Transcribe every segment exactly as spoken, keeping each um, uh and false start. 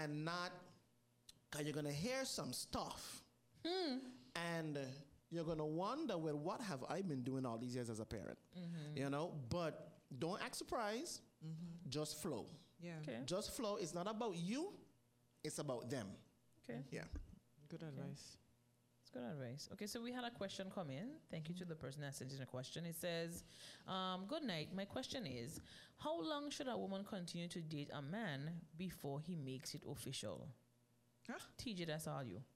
and not, because you're going to hear some stuff. Hmm. And uh, you're going to wonder, well, what have I been doing all these years as a parent? Mm-hmm. You know, but don't act surprised. Mm-hmm. Just flow. Yeah. Okay. Just flow. It's not about you. It's about them. Okay. Yeah. Good advice. It's good advice. Okay, so we had a question come in. Thank you to the person that sent in a question. It says, um, good night. My question is, how long should a woman continue to date a man before he makes it official? Huh? T J, that's all you.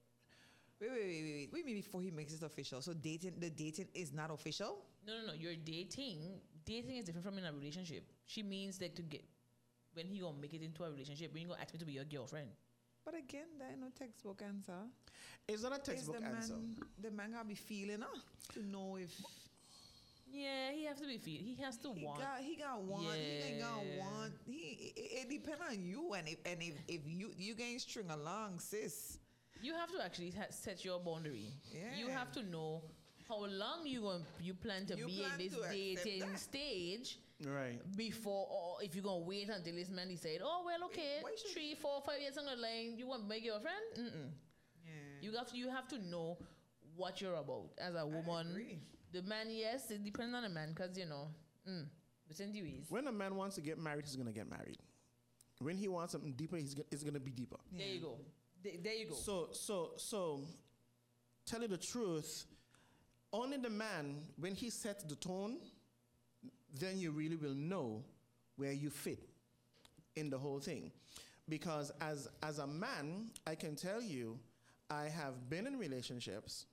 Wait, wait, wait, wait, wait. Wait, maybe before he makes it official. So dating, the dating is not official? No, no, no. You're dating. Dating is different from in a relationship. She means that to get, when he gonna make it into a relationship, when you gonna ask me to be your girlfriend. But again, there ain't no textbook answer. It's not a Is textbook the answer. man, the man gotta be feeling her to know if Yeah, he has to be feel. He has to he want. got he got want he ain't got Yeah. want. He it, it depends on you and if and if, if you you can string along, sis. You have to actually ha- set your boundary. Yeah. You have to know how long you going you plan to You be plan in this to accept dating that. stage Right. before, or if you're gonna wait until this man decide, oh well, okay, Why should- three, four, five years down the line, you want to make your friend? Mm-mm. Yeah. You have to, you have to know what you're about as a woman. agree. The man, yes, it depends on the man, because you know, mm, but anyways, When a man wants to get married, he's going to get married. When he wants something deeper, he's go- it's going to be deeper. there you go, there, there you go. So, so, so, tell you the truth, only the man, when he sets the tone, then you really will know where you fit in the whole thing. Because as, as a man, I can tell you, I have been in relationships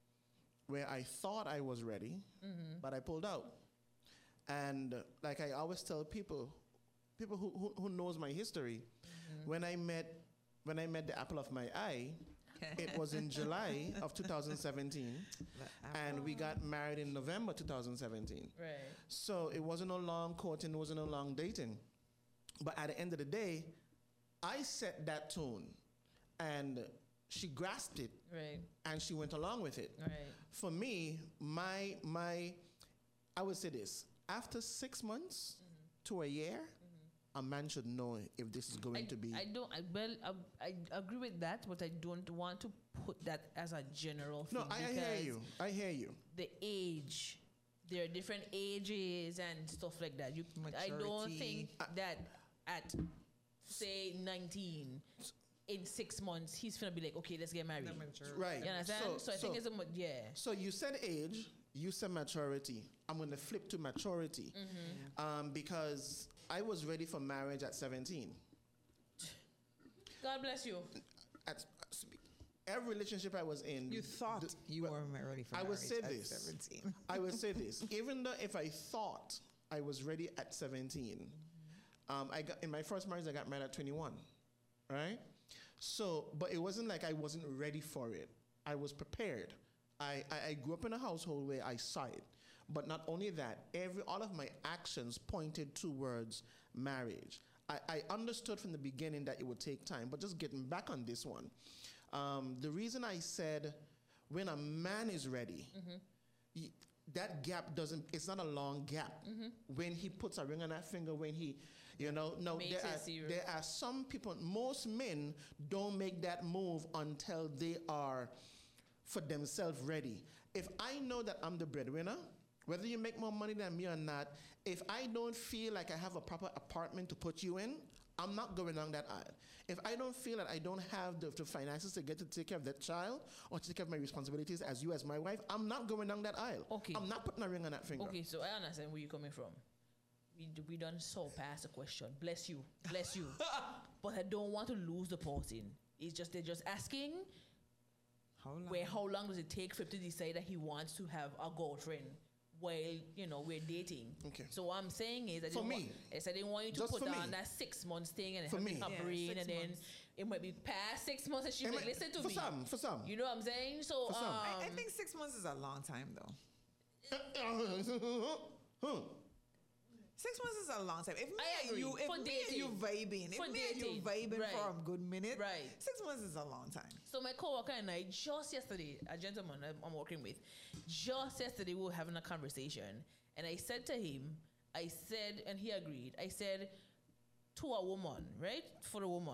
where I thought I was ready, Mm-hmm. but I pulled out. And uh, like I always tell people, people who, who, who knows my history, Mm-hmm. when I met when I met the apple of my eye, it was in July of two thousand seventeen, and we got married in November two thousand seventeen. Right. So it wasn't a long courting, it wasn't a long dating. But at the end of the day, I set that tone, and she grasped it, Right. and she went along with it. Right. For me, my my, I would say this: after six months to a year, a man should know if this is going I, to be. I don't. I, well, I, I agree with that, but I don't want to put that as a general thing. no, I, I hear because you. I hear you. The age, there are different ages and stuff like that. You, I don't Maturity. think that at say nineteen, in six months, he's gonna be like, okay, let's get married. The maturity. Right. You understand? So, So- I think so- it's a mo- yeah. So you said age, you said maturity. I'm going to flip to maturity, Mm-hmm. um, because I was ready for marriage at seventeen. God bless you. At every relationship I was in, You thought the- you well, were ready for I marriage would say at this. seventeen. I would say this. Even though if I thought I was ready at seventeen, um, I got in my first marriage I got married at twenty-one, right? So, but it wasn't like I wasn't ready for it. I was prepared. I, I, I grew up in a household where I saw it. But not only that, every all of my actions pointed towards marriage. I, I understood from the beginning that it would take time, but just getting back on this one, um, the reason I said when a man is ready, y- that gap doesn't, it's not a long gap. When he puts a ring on that finger, when he, you know, no, Makes there it are, serious. there are some people, most men don't make that move until they are for themselves ready. If I know that I'm the breadwinner, whether you make more money than me or not, if I don't feel like I have a proper apartment to put you in, I'm not going down that aisle. If I don't feel that I don't have the, the finances to get to take care of that child or to take care of my responsibilities as you as my wife, I'm not going down that aisle. Okay. I'm not putting a ring on that finger. Okay, so I understand where you're coming from. We we done so past the question. Bless you, bless you. But I don't want to lose the person. It's just they're just asking How long? where how long does it take for him to decide that he wants to have a girlfriend while you know we're dating. Okay. So what I'm saying is, I For didn't me. want, is I didn't want you to Just put for down me. that six months thing and For having me. her Yeah, brain, six and then months. it might be past six months, and she's It like, might- "Listen to for me." some, for some. You know what I'm saying? So, For some. um, I, I think six months is a long time, though. Huh. Six months is a long time. If me I and agree. you, if For me dating. and you vibing, if For me and you dating. vibing Right. for a good minute, Right. six months is a long time. So my coworker and I just yesterday, a gentleman I'm I'm working with, just yesterday we were having a conversation, and I said to him, I said, and he agreed. I said to a woman, right, for a woman.